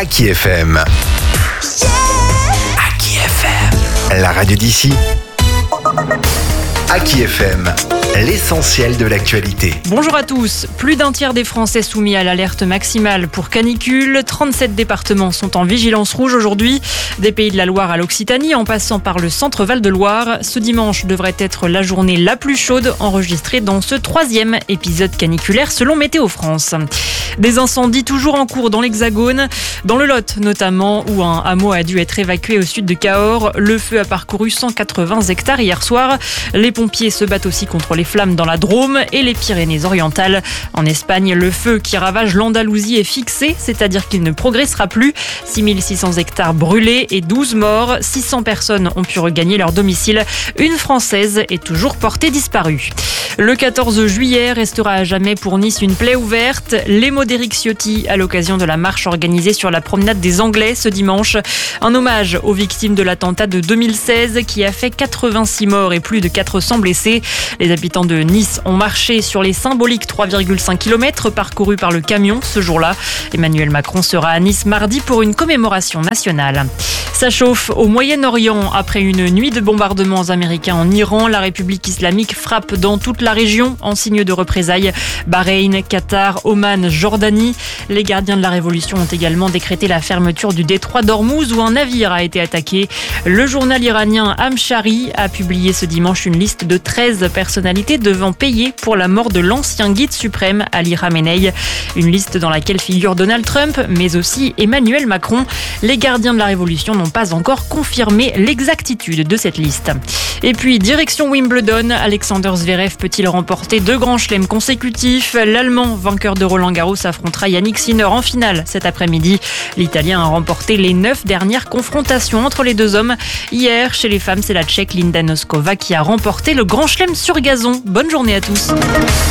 Aki FM. Aki FM, la radio d'ici. Aki FM, l'essentiel de l'actualité. Bonjour à tous. Plus d'un tiers des Français soumis à l'alerte maximale pour canicule. 37 départements sont en vigilance rouge aujourd'hui. Des Pays de la Loire à l'Occitanie, en passant par le centre Val-de-Loire. Ce dimanche devrait être la journée la plus chaude enregistrée dans ce 3e épisode caniculaire selon Météo France. Des incendies toujours en cours dans l'Hexagone. Dans le Lot notamment, où un hameau a dû être évacué au sud de Cahors. Le feu a parcouru 180 hectares hier soir. Les pompiers se battent aussi contre les flammes dans la Drôme et les Pyrénées-Orientales. En Espagne, le feu qui ravage l'Andalousie est fixé, c'est-à-dire qu'il ne progressera plus. 6600 hectares brûlés et 12 morts. 600 personnes ont pu regagner leur domicile. Une Française est toujours portée disparue. Le 14 juillet restera à jamais pour Nice une plaie ouverte. Les mots d'Éric Ciotti à l'occasion de la marche organisée sur la promenade des Anglais ce dimanche. Un hommage aux victimes de l'attentat de 2016 qui a fait 86 morts et plus de 400 blessés. Les habitants de Nice ont marché sur les symboliques 3,5 km parcourus par le camion ce jour-là. Emmanuel Macron sera à Nice mardi pour une commémoration nationale. Ça chauffe au Moyen-Orient. Après une nuit de bombardements américains en Iran, la République islamique frappe dans toute la région en signe de représailles. Bahreïn, Qatar, Oman, Jordanie. Les gardiens de la révolution ont également décrété la fermeture du détroit d'Ormuz où un navire a été attaqué. Le journal iranien Amshari a publié ce dimanche une liste de 13 personnalités devant payer pour la mort de l'ancien guide suprême Ali Khamenei. Une liste dans laquelle figure Donald Trump, mais aussi Emmanuel Macron. Les gardiens de la révolution n'ont pas encore confirmé l'exactitude de cette liste. Et puis, direction Wimbledon, Alexander Zverev peut-il remporter 2 grands chelems consécutifs? L'Allemand, vainqueur de Roland-Garros, affrontera Yannick Sinner en finale cet après-midi. L'Italien a remporté les 9 dernières confrontations entre les deux hommes. Hier, chez les femmes, c'est la Tchèque Linda Noskova qui a remporté le grand chelem sur gazon. Bonne journée à tous.